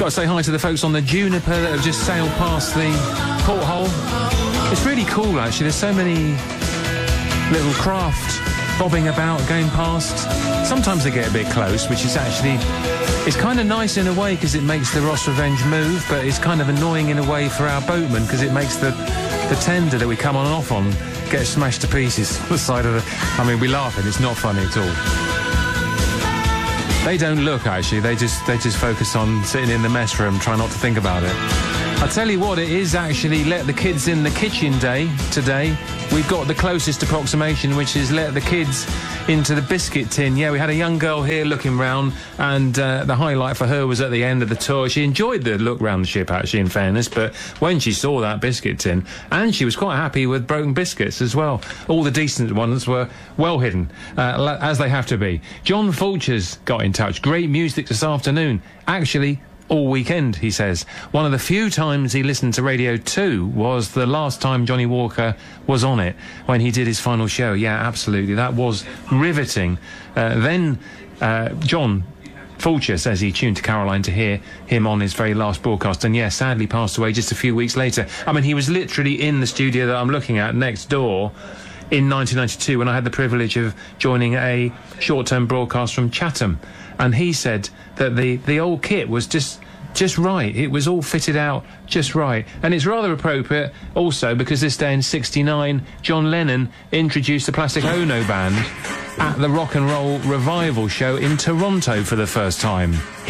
Got to say hi to the folks on the Juniper that have just sailed past the porthole. It's really cool, actually. There's so many little craft bobbing about, going past. Sometimes they get a bit close, which is actually... It's kind of nice in a way because it makes the Ross Revenge move, but it's kind of annoying in a way for our boatmen because it makes the tender that we come on and off on get smashed to pieces on the side of the... I mean, we're laughing. It's not funny at all. They don't look, actually. They just focus on sitting in the mess room, try not to think about it. I'll tell you what, it is actually Let the Kids in the Kitchen Day today. We've got the closest approximation, which is Let the Kids into the biscuit tin. Yeah, we had a young girl here looking round, and the highlight for her was at the end of the tour. She enjoyed the look round the ship, actually, in fairness, but when she saw that biscuit tin, and she was quite happy with broken biscuits as well. All the decent ones were well hidden, as they have to be. John Fulcher's got in touch. Great music this afternoon. Actually, all weekend, he says. One of the few times he listened to Radio 2 was the last time Johnny Walker was on it, when he did his final show. Yeah, absolutely. That was riveting. Then John Fulcher says he tuned to Caroline to hear him on his very last broadcast, and yes, sadly passed away just a few weeks later. I mean, he was literally in the studio that I'm looking at next door in 1992 when I had the privilege of joining a short-term broadcast from Chatham, and he said that the old kit was just right. It was all fitted out just right. And it's rather appropriate also because this day in '69, John Lennon introduced the Plastic Ono Band at the Rock and Roll Revival show in Toronto for the first time.